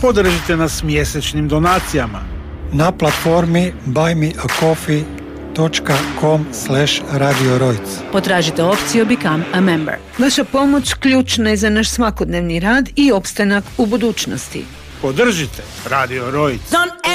Podržite nas mjesečnim donacijama na platformi buymeacoffee.com/Radio Rojc. Potražite opciju Become a Member. Vaša pomoć ključna je za naš svakodnevni rad i opstanak u budućnosti. Podržite Radio Rojc. Don't